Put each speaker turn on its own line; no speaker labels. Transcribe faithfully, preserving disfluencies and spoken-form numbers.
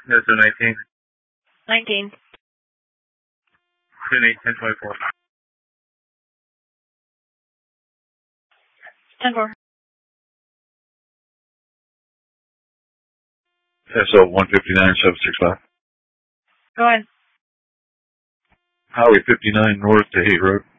That's a nineteen.
nineteen.
ten eight, ten twenty-four.
ten four.
S O one fifty-nine, seven six five.
Go ahead.
Highway fifty-nine north to Haight Road.